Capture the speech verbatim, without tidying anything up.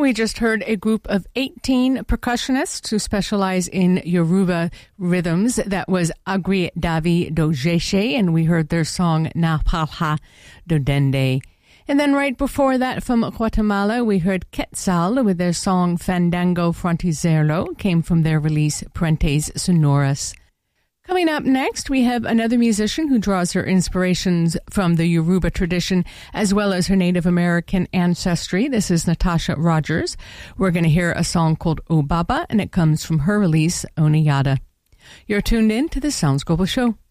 We just heard a group of eighteen percussionists who specialize in Yoruba rhythms. That was Agri Davi Dojeshe, and we heard their song Na Palha Dodende. And then right before that from Guatemala, we heard Quetzal with their song Fandango Frontizerlo, came from their release Puentes Sonoras. Coming up next, we have another musician who draws her inspirations from the Yoruba tradition as well as her Native American ancestry. This is Natasha Rogers. We're going to hear a song called Obaba, and it comes from her release Oniyada. You're tuned in to the Sounds Global Show.